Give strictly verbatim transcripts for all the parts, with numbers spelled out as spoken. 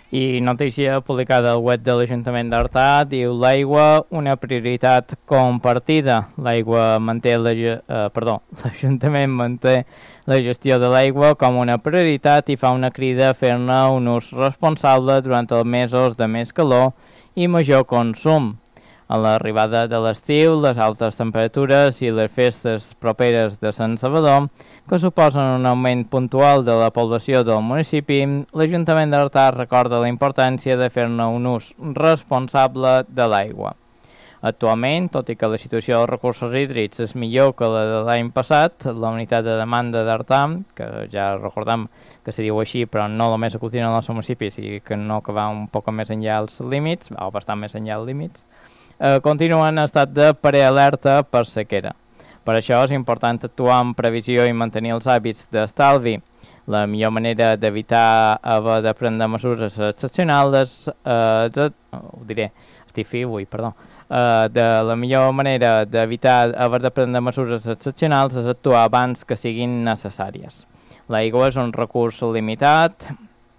I notícia publicada al web de l'Ajuntament d'Artà diu l'aigua una prioritat compartida. L'aigua manté la, eh, perdó, l'Ajuntament manté la gestió de l'aigua com una prioritat i fa una crida a fer-ne un ús responsable durant els mesos de més calor i major consum. A l'arribada de l'estiu, les altes temperatures i les festes properes de Sant Salvador, que suposen un augment puntual de la població del municipi, l'Ajuntament d'Artà recorda la importància de fer-ne un ús responsable de l'aigua. Actualment, tot i que la situació dels recursos hídrics és millor que la de l'any passat, la unitat de demanda d'Artà, que ja recordem que se diu així, però no només aglutina el nostre municipi, sinó que no que va un poc més enllà els límits, o bastant més enllà els límits, Eh, continua en estat de prealerta per sequera. Per això és important actuar en previsió i mantenir els hàbits d'estalvi. La millor manera d'evitar haver de prendre mesures excepcionals, eh, de, ho diré, estic fi avui, perdó, eh, de la millor manera d'evitar haver de prendre mesures excepcionals és actuar abans que siguin necessàries. L'aigua és un recurs limitat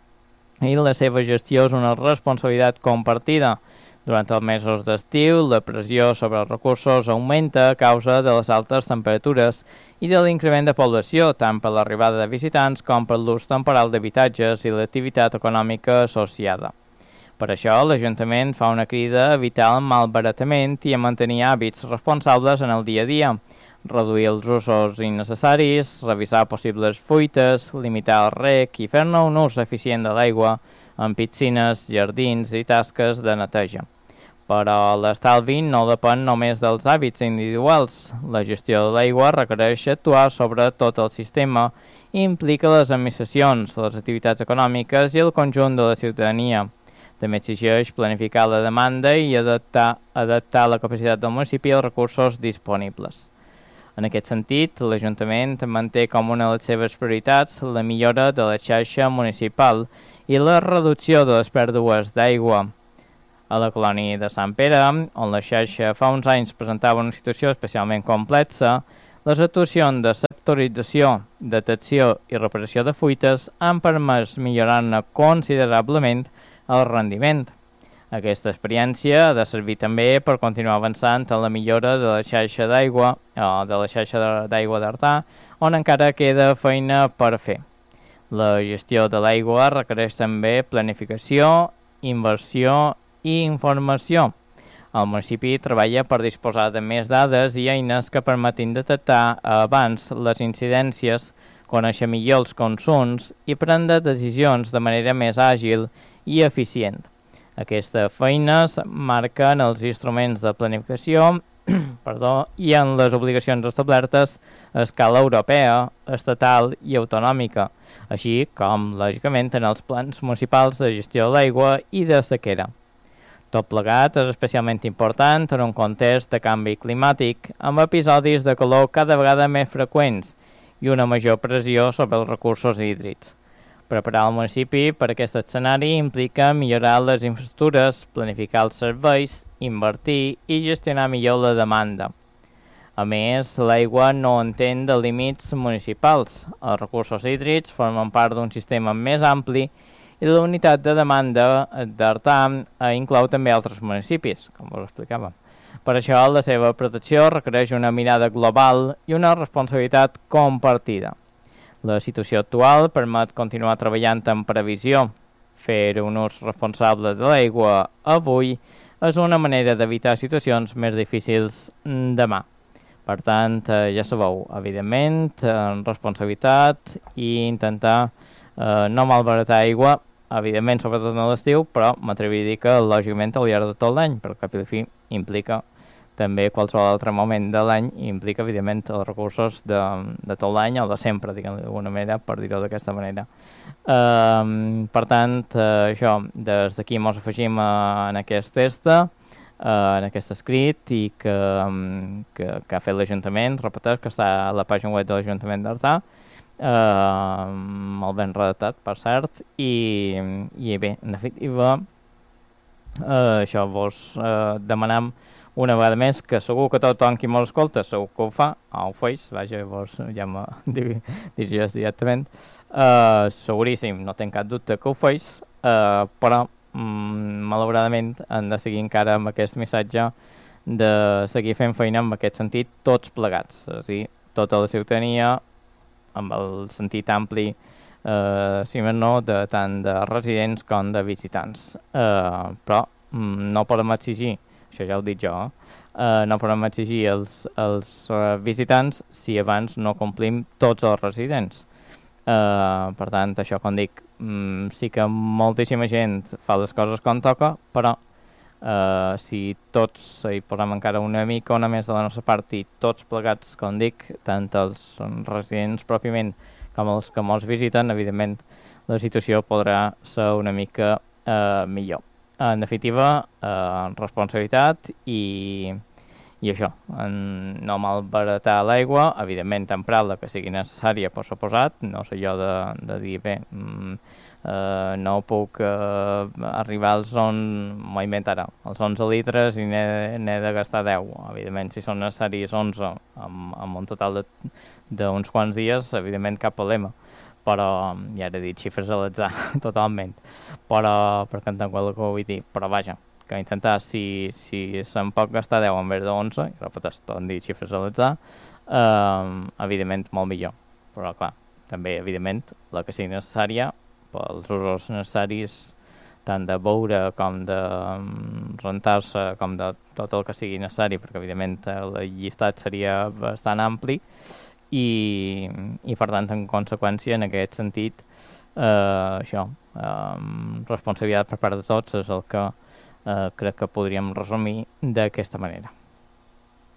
i la seva gestió és una responsabilitat compartida. Durant els mesos d'estiu, la pressió sobre els recursos augmenta a causa de les altes temperatures i de l'increment de població, tant per l'arribada de visitants com per l'ús temporal d'habitatges i l'activitat econòmica associada. Per això, l'Ajuntament fa una crida a evitar el malbaratament i a mantenir hàbits responsables en el dia a dia, reduir els usos innecessaris, revisar possibles fuites, limitar el rec i fer-ne un ús eficient de l'aigua en piscines, jardins i tasques de neteja. Però l'estalvi no depèn només dels hàbits individuals. La gestió de l'aigua requereix actuar sobre tot el sistema i implica les administracions, les activitats econòmiques i el conjunt de la ciutadania. També exigeix planificar la demanda i adaptar, adaptar la capacitat del municipi als recursos disponibles. En aquest sentit, l'Ajuntament manté com una de les seves prioritats la millora de la xarxa municipal i la reducció de les pèrdues d'aigua. A la colònia de Sant Pere, on la xarxa fa uns anys presentava una situació especialment complexa, les actuacions de sectorització, detecció i reparació de fuites han permès millorar-ne considerablement el rendiment. Aquesta experiència ha de servir també per continuar avançant en la millora de la xarxa d'aigua o de la xarxa d'aigua d'Artà, on encara queda feina per fer. La gestió de l'aigua requereix també planificació, inversió i informació. El municipi treballa per disposar de més dades i eines que permetin detectar abans les incidències, conèixer millor els consums i prendre decisions de manera més àgil i eficient. Aquesta feina es marca en els instruments de planificació perdó, i en les obligacions establertes a escala europea, estatal i autonòmica, així com, lògicament, en els plans municipals de gestió de l'aigua i de sequera. Tot plegat és especialment important en un context de canvi climàtic, amb episodis de calor cada vegada més freqüents i una major pressió sobre els recursos hídrics. Preparar el municipi per aquest escenari implica millorar les infraestructures, planificar els serveis, invertir i gestionar millor la demanda. A més, l'aigua no entén de límits municipals. Els recursos hídrics formen part d'un sistema més ampli i la unitat de demanda d'Artà inclou també altres municipis, com us explicàvem. Per això, la seva protecció requereix una mirada global i una responsabilitat compartida. La situació actual permet continuar treballant en previsió. Fer un ús responsable de l'aigua avui és una manera d'evitar situacions més difícils demà. Per tant, ja sabeu, evidentment, responsabilitat i intentar eh, no malbaratar aigua, evidentment, sobretot en l'estiu, però m'atreviria a dir que, lògicament, al llarg de tot l'any, perquè cap i fi implica també qualsevol altre moment de l'any i implica, evidentment, els recursos de, de tot l'any o de sempre, diguem-ne d'alguna manera, per dir-ho d'aquesta manera. Uh, per tant, uh, això, des d'aquí ens afegim uh, en aquest test, uh, en aquest escrit i que, um, que, que ha fet l'Ajuntament, repeteix, que està a la pàgina web de l'Ajuntament d'Artà, Uh, molt ben redactat, per cert, i, i bé, en definitiva, uh, això vos uh, demanem una vegada més que segur que tothom qui mos escolta segur que ho fa, o ho feix, vaja, vos ja me dirigeix directament, uh, seguríssim, no tenc cap dubte que ho feix, eh, però mm, malauradament han de seguir encara amb aquest missatge de seguir fent feina en aquest sentit tots plegats, és a dir, tota la ciutadania amb el sentit ampli, eh, si més no, de, tant de residents com de visitants. Eh, però mm, no podem exigir, això ja ho dic jo, eh, no podem exigir als, als uh, visitants si abans no complim tots els residents. Uh, per tant, això, com dic, mm, sí que moltíssima gent fa les coses com toca, però uh, si tots hi posem encara una mica una més de la nostra part i tots plegats, com dic, tant els residents pròpiament com els que ens visiten, evidentment la situació podrà ser una mica uh, millor. En definitiva, uh, responsabilitat i... I això, en no malbaratar l'aigua, evidentment emprar la que sigui necessària, per suposat, no sé jo de, de dir, bé, mm, eh, no puc eh, arribar als on, m'ho inventarà, als onze litres i n'he de gastar deu. Evidentment, si són necessaris onze, amb, amb un total d'uns quants dies, evidentment cap problema. Però, ja he dit, xifres a l'atzar, totalment. Però, perquè entenc el que vull dir, però vaja, que intentar, si, si se'n pot gastar deu en vez d'onze, i repeteix, tot dir xifres a l'atzar, eh, evidentment molt millor. Però clar, també evidentment la que sigui necessària pels usos necessaris tant de beure com de um, rentar-se, com de tot el que sigui necessari, perquè evidentment el llistat seria bastant ampli i, i per tant, en conseqüència, en aquest sentit, eh, això, eh, responsabilitat per part de tots és el que Uh, crec que podríem resumir d'aquesta manera.